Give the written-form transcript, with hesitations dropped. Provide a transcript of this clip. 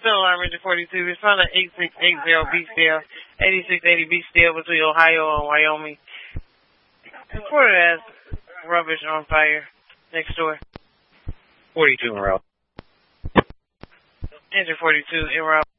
still alarm engine 42. Respond to 8680 B-Steel, 8680 B-Steel between Ohio and Wyoming. Reported as rubbish on fire next door. 42 en route. Engine 42 en route.